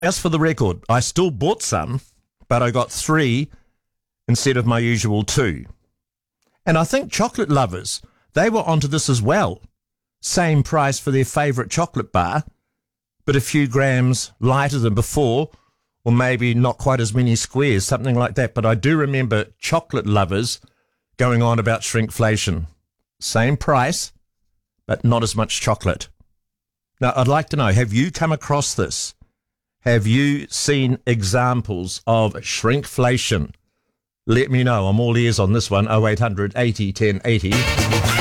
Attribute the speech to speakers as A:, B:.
A: As for the record, I still bought some, but I got 3 instead of my usual 2. And I think chocolate lovers, they were onto this as well. Same price for their favourite chocolate bar, but a few grams lighter than before, or maybe not quite as many squares, something like that. But I do remember chocolate lovers going on about shrinkflation. Same price, but not as much chocolate. Now, I'd like to know, have you come across this? Have you seen examples of shrinkflation? Let me know. I'm all ears on this one. 0800 80 10 80.